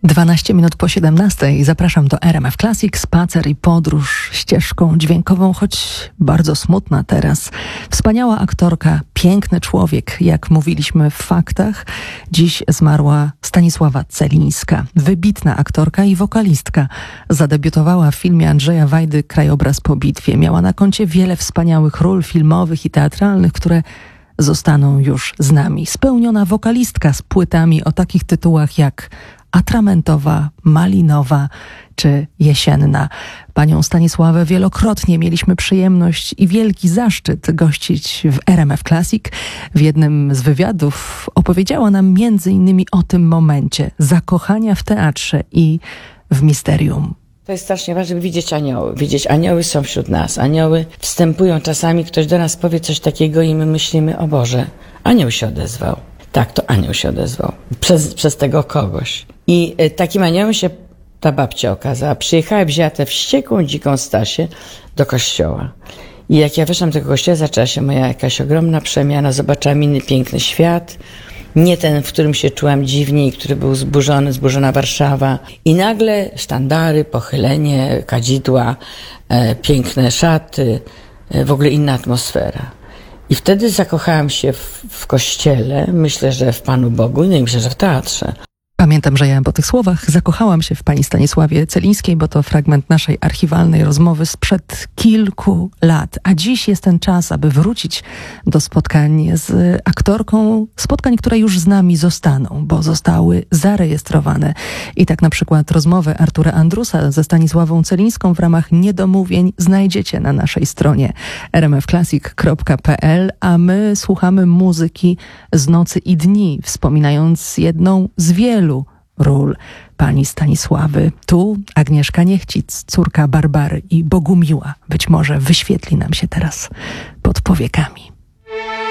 12 minut po 17. Zapraszam do RMF Classic. Spacer i podróż ścieżką dźwiękową, choć bardzo smutna teraz. Wspaniała aktorka, piękny człowiek, jak mówiliśmy w faktach. Dziś zmarła Stanisława Celińska. Wybitna aktorka i wokalistka. Zadebiutowała w filmie Andrzeja Wajdy Krajobraz po bitwie. Miała na koncie wiele wspaniałych ról filmowych i teatralnych, które zostaną już z nami. Spełniona wokalistka z płytami o takich tytułach jak Atramentowa, Malinowa czy Jesienna. Panią Stanisławę wielokrotnie mieliśmy przyjemność i wielki zaszczyt gościć w RMF Classic. W jednym z wywiadów opowiedziała nam między innymi o tym momencie zakochania w teatrze i w misterium. To jest strasznie ważne, żeby widzieć anioły. Widzieć, anioły są wśród nas. Anioły wstępują czasami, ktoś do nas powie coś takiego i my myślimy, o Boże, anioł się odezwał. Tak, to anioł się odezwał. Przez tego kogoś. I takim aniołem się ta babcia okazała. Przyjechała i wzięła tę wściekłą, dziką Stasię do kościoła. I jak ja weszłam do tego kościoła, zaczęła się moja jakaś ogromna przemiana. Zobaczyłam inny piękny świat. Nie ten, w którym się czułam dziwnie i który był zburzona Warszawa. I nagle sztandary, pochylenie, kadzidła, piękne szaty, w ogóle inna atmosfera. I wtedy zakochałam się w kościele, myślę, że w Panu Bogu, no i myślę, że w teatrze. Pamiętam, że ja po tych słowach zakochałam się w pani Stanisławie Celińskiej, bo to fragment naszej archiwalnej rozmowy sprzed kilku lat. A dziś jest ten czas, aby wrócić do spotkań z aktorką, spotkań, które już z nami zostaną, bo zostały zarejestrowane. I tak na przykład rozmowę Artura Andrusa ze Stanisławą Celińską w ramach niedomówień znajdziecie na naszej stronie rmfclassic.pl, a my słuchamy muzyki z Nocy i Dni, wspominając jedną z wielu ról pani Stanisławy. Tu Agnieszka Niechcic, córka Barbary i Bogumiła, być może wyświetli nam się teraz pod powiekami.